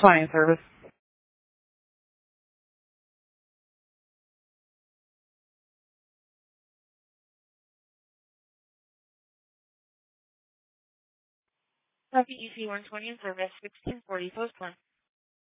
Client service. WEC 120 in service, 1640 Post 1.